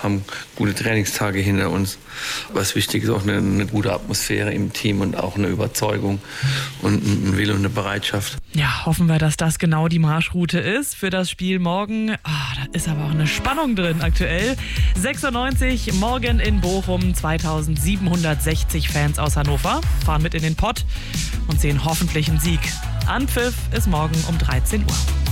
haben gute Trainingstage hinter uns. Was wichtig ist, auch eine gute Atmosphäre im Team und auch eine Überzeugung und ein Wille und eine Bereitschaft. Ja, hoffen wir, dass das genau die Marschroute ist für das Spiel morgen. Da ist aber auch eine Spannung drin aktuell. 96 morgen in Bochum, 2760 Fans aus Hannover fahren mit in den Pott und sehen hoffentlich einen Sieg. Anpfiff ist morgen um 13 Uhr.